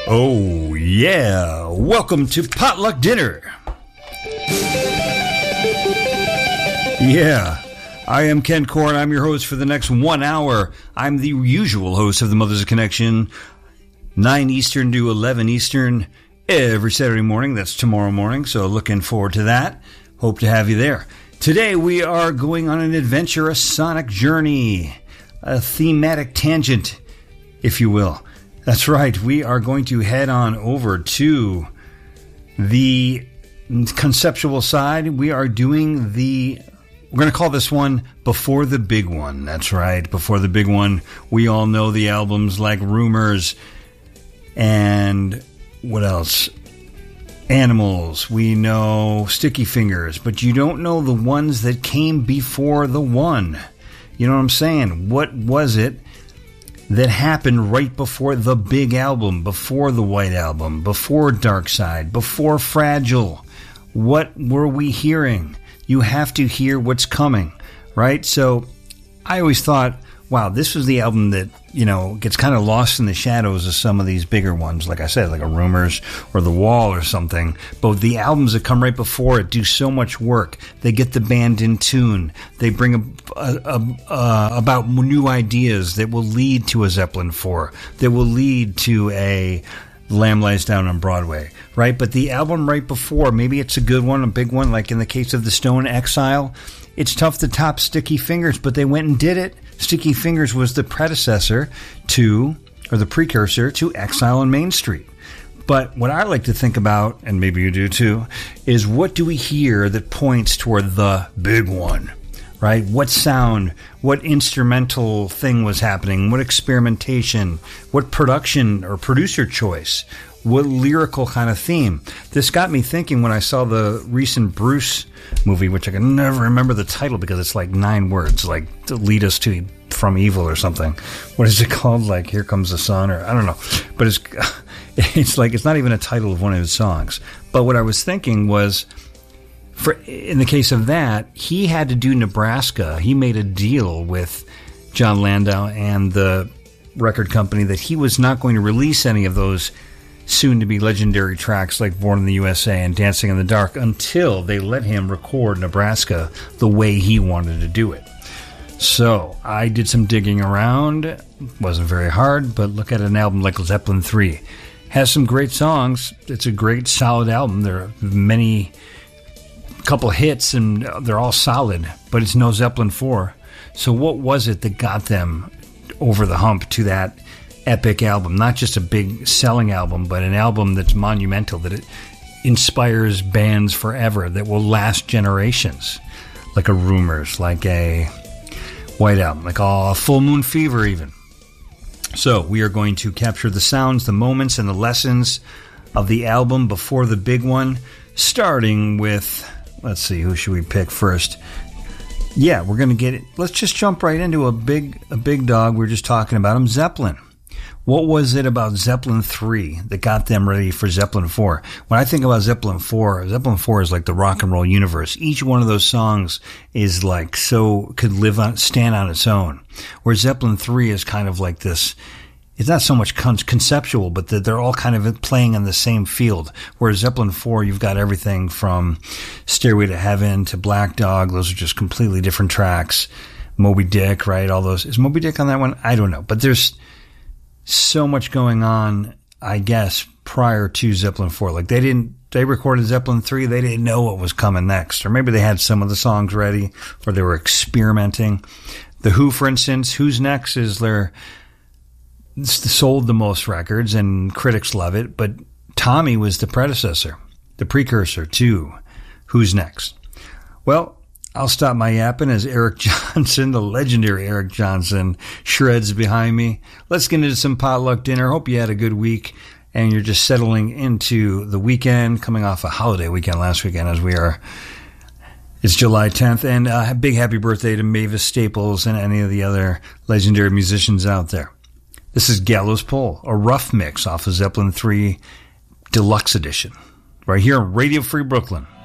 Oh, yeah. Welcome to Potluck Dinner. Yeah. I am Ken Korn. I'm your host for the next 1 hour. I'm the usual host of the Mothers of Connection, 9 Eastern to 11 Eastern, every Saturday morning. That's tomorrow morning, so looking forward to that. Hope to have you there. Today we are going on an adventure, a sonic journey, a thematic tangent, if you will. That's right, we are going to head on over to the conceptual side. We are doing we're going to call this one Before the Big One. That's right, Before the Big One. We all know the albums like Rumors and what else? Animals. We know Sticky Fingers, but you don't know the ones that came before the one. You know what I'm saying? What was it that happened right before the big album, before the White Album, before Dark Side, before Fragile? What were we hearing? You have to hear what's coming, right? So I always thought, wow, this was the album that, gets kind of lost in the shadows of some of these bigger ones, like I said, like a Rumors or The Wall or something. But the albums that come right before it do so much work. They get the band in tune. They bring about new ideas that will lead to a Zeppelin 4, that will lead to a Lamb Lies Down on Broadway, right? But the album right before, maybe it's a good one, a big one, like in the case of the Stone Exile. It's tough to top Sticky Fingers, but they went and did it. Sticky Fingers was the precursor to Exile on Main Street. But what I like to think about, and maybe you do too, is what do we hear that points toward the big one, right? What sound, what instrumental thing was happening, what experimentation, what production or producer choice, what lyrical kind of theme. This got me thinking when I saw the recent Bruce movie, which I can never remember the title because it's like 9 words, like to lead us to From Evil or something. What is it called? Like Here Comes the Sun, or I don't know. But it's like, it's not even a title of one of his songs. But what I was thinking was, in the case of that, he had to do Nebraska. He made a deal with John Landau and the record company that he was not going to release any of those soon-to-be legendary tracks like Born in the USA and Dancing in the Dark until they let him record Nebraska the way he wanted to do it. So I did some digging around. Wasn't very hard, but look at an album like Zeppelin 3. Has some great songs. It's a great, solid album. There are many couple hits, and they're all solid, but it's no Zeppelin 4. So what was it that got them over the hump to that epic album? Not just a big selling album, but an album that's monumental, that it inspires bands forever, that will last generations, like a Rumors, like a White Album, like a Full Moon Fever even. So we are going to capture the sounds, the moments, and the lessons of the album Before the Big One, starting with, let's see, who should we pick first? Yeah, we're going to get it. Let's just jump right into a big dog. We were just talking about him, Zeppelin. What was it about Zeppelin 3 that got them ready for Zeppelin 4? When I think about Zeppelin 4 is like the rock and roll universe. Each one of those songs is like could stand on its own. Where Zeppelin 3 is kind of like this. It's not so much conceptual, but they're all kind of playing in the same field. Whereas Zeppelin 4, you've got everything from Stairway to Heaven to Black Dog. Those are just completely different tracks. Moby Dick, right? All those. Is Moby Dick on that one? I don't know. But there's so much going on, I guess, prior to Zeppelin 4. Like they recorded Zeppelin 3, they didn't know what was coming next. Or maybe they had some of the songs ready, or they were experimenting. The Who, for instance, Who's Next is sold the most records and critics love it, but Tommy was the predecessor, the precursor to Who's Next. Well, I'll stop my yapping as Eric Johnson, the legendary Eric Johnson, shreds behind me. Let's get into some potluck dinner. Hope you had a good week and you're just settling into the weekend, coming off a holiday weekend last weekend as we are. It's July 10th, and a big happy birthday to Mavis Staples and any of the other legendary musicians out there. This is Gallows Pole, a rough mix off of Zeppelin 3 Deluxe Edition, right here on Radio Free Brooklyn.